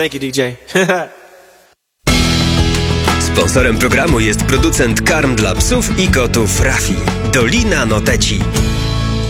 Thank you, DJ. Sponsorem programu jest producent karm dla psów i kotów Rafi. Dolina Noteci.